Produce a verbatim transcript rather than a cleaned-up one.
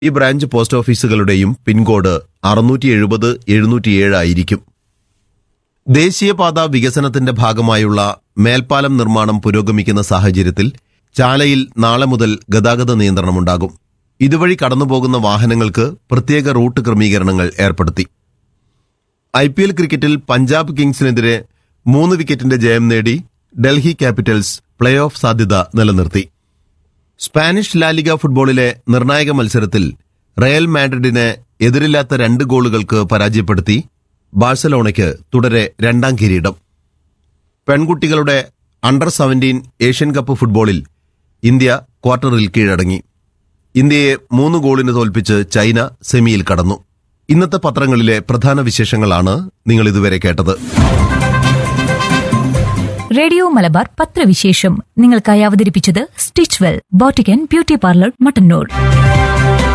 ഈ branch post ഓഫീസുകളുടെയും pincode അറുന്നൂറ്റി എഴുപത് എഴുന്നൂറ്റിയേഴ് ആയിരിക്കും. ദേശീയപാത വികസനത്തിന്റെ ഭാഗമായുള്ള മേൽപ്പാലം നിർമ്മാണം പുരോഗമിക്കുന്ന സാഹചര്യത്തിൽ ചാലയിൽ നാളെ മുതൽ ഗതാഗത നിയന്ത്രണമുണ്ടാകും. ഇതുവഴി കടന്നുപോകുന്ന വാഹനങ്ങൾക്ക് പ്രത്യേക റൂട്ട് ക്രമീകരണങ്ങൾ ഏർപ്പെടുത്തി. ഐ പി എൽ ക്രിക്കറ്റിൽ പഞ്ചാബ് കിങ്സിനെതിരെ മൂന്ന് വിക്കറ്റിന്റെ ജയം നേടി ഡൽഹി ക്യാപിറ്റൽസ് പ്ലേ ഓഫ് സാധ്യത നിലനിർത്തി. സ്പാനിഷ് ലാലിഗ ഫുട്ബോളിലെ നിർണായക മത്സരത്തിൽ റയൽ മാഡ്രിഡിനെ എതിരില്ലാത്ത രണ്ട് ഗോളുകൾക്ക് പരാജയപ്പെടുത്തി ബാഴ്സലോണയ്ക്ക് തുടരെ രണ്ടാം കിരീടം. പെൺകുട്ടികളുടെ അണ്ടർ സെവന്റീൻ ഏഷ്യൻ കപ്പ് ഫുട്ബോളിൽ ഇന്ത്യ ക്വാർട്ടറിൽ കീഴടങ്ങി. ഇന്ത്യയെ മൂന്ന് ഗോളിന് തോൽപ്പിച്ച് ചൈന സെമിയിൽ കടന്നു. ഇന്നത്തെ പത്രങ്ങളിലെ പ്രധാന വിശേഷങ്ങളാണ് നിങ്ങൾ ഇതുവരെ കേട്ടത്. റേഡിയോ മലബാർ പത്രവിശേഷം നിങ്ങൾക്കായി അവതരിപ്പിച്ചത് Stitchwell boutique and beauty parlour Mattannur.